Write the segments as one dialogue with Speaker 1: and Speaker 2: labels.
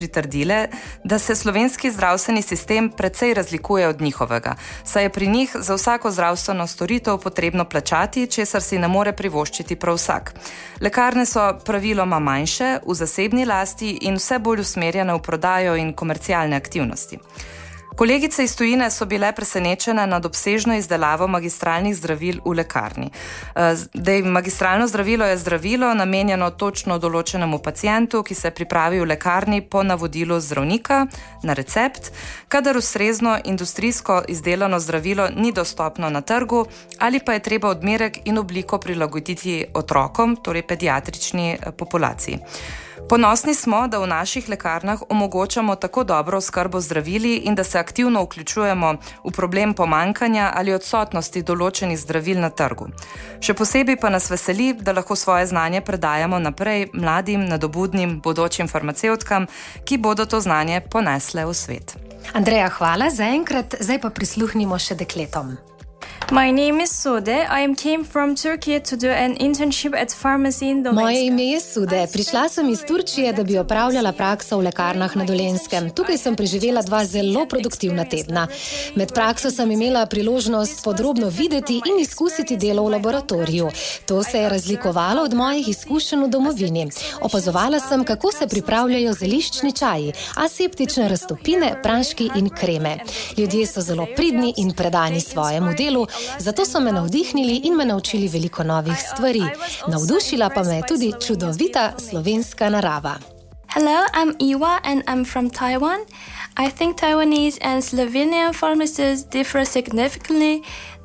Speaker 1: pritrdile, da se slovenski zdravstveni sistem precej razlikuje od njihovega, saj je pri njih za vsako zdravstveno storitev potrebno plačati, česar si ne more privoščiti prav vsak. Lekarne so praviloma manjše, v zasebni lasti in vse bolj usmerjene v prodajo in komercialne aktivnosti. Kolegice iz tujine so bile presenečene nad obsežno izdelavo magistralnih zdravil v lekarni. Magistralno zdravilo je zdravilo, namenjeno točno določenemu pacientu, ki se pripravi v lekarni po navodilu zdravnika na recept, kadar ustrezno industrijsko izdelano zdravilo ni dostopno na trgu ali pa je treba odmerek in obliko prilagoditi otrokom, torej pediatrični populaciji. Ponosni smo, da v naših lekarnah omogočamo tako dobro oskrbo zdravili in da se aktivno vključujemo v problem pomanjkanja ali odsotnosti določenih zdravil na trgu. Še posebej pa nas veseli, da lahko svoje znanje predajamo naprej mladim, nadobudnim, bodočim farmacevtkam, ki bodo to znanje ponesle v svet.
Speaker 2: Andreja, hvala zaenkrat, zdaj pa prisluhnimo še dekletom.
Speaker 3: My name is Sude. I came from Turkey to do an internship at pharmacy in Dolenjskem.
Speaker 2: Moje ime je Sude. Prišla sem iz Turčije, da bi opravljala prakso v lekarnah na Dolenjskem. Tukaj sem preživela 2 zelo produktivna tedna. Med prakso sem imela priložnost podrobno videti in izkusiti delo v laboratoriju. To se je razlikovalo od mojih izkušenj v domovini. Opazovala sem, kako se pripravljajo zeliščni čaji, aseptične raztopine, praški in kreme. Ljudje so zelo pridni in predani svojemu delu, zato so me navdihnili in me naučili veliko novih stvari. Navdušila pa me je tudi čudovita slovenska narava.
Speaker 3: Hello, I'm Iwa and I'm from Taiwan. I think Taiwanese and Slovenian pharmacists differ significantly.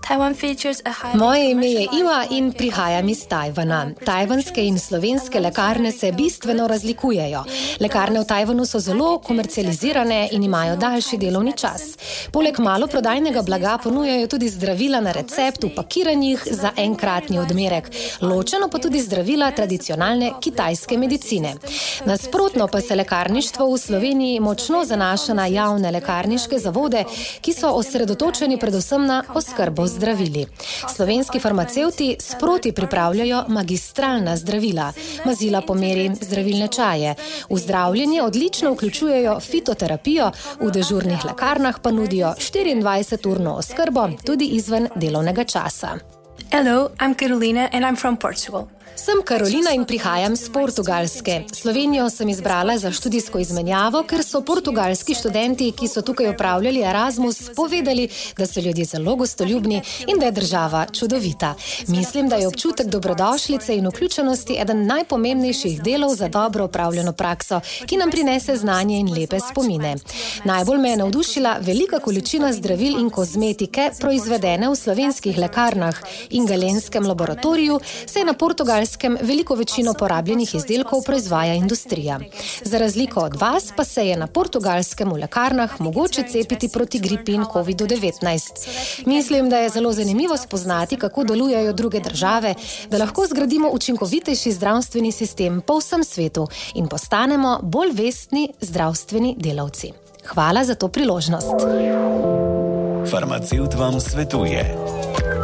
Speaker 2: Moje ime je Iva in prihajam iz Tajvana. Tajvanske in slovenske lekarne se bistveno razlikujejo. Lekarne v Tajvanu so zelo komercializirane in imajo daljši delovni čas. Poleg maloprodajnega blaga ponujajo tudi zdravila na recept v pakiranjih za enkratni odmerek, ločeno pa tudi zdravila tradicionalne kitajske medicine. Nasprotno pa se lekarništvo v Sloveniji močno zanaša na javne lekarniške zavode, ki so osredotočeni predvsem na oskrbo zdravili. Slovenski farmacevti sproti pripravljajo magistralna zdravila. Mazila pomeri zdravilne čaje. V zdravljenje odlično vključujejo fitoterapijo, v dežurnih lekarnah pa nudijo 24-urno oskrbo tudi izven delovnega časa.
Speaker 4: Hello, I'm Carolina and I'm from Portugal.
Speaker 2: Sem Karolina in prihajam z Portugalske. Slovenijo sem izbrala za študijsko izmenjavo, ker so portugalski študenti, ki so tukaj opravljali Erasmus, povedali, da so ljudje zelo gostoljubni in da je država čudovita. Mislim, da je občutek dobrodošlice in vključenosti eden najpomembnejših delov za dobro opravljeno prakso, ki nam prinese znanje in lepe spomine. Najbolj me je navdušila velika količina zdravil in kozmetike, proizvedene v slovenskih lekarnah in galenskem laboratoriju, se je na Portugalskem veliko večino porabljenih izdelkov proizvaja industrija. Za razliko od vas pa se je na Portugalskem v lekarnah mogoče cepiti proti gripi in COVID-19. Mislim, da je zelo zanimivo spoznati, kako delujejo druge države, da lahko zgradimo učinkovitejši zdravstveni sistem po vsem svetu in postanemo bolj vestni zdravstveni delavci. Hvala za to priložnost.
Speaker 5: Farmacevt vam svetuje.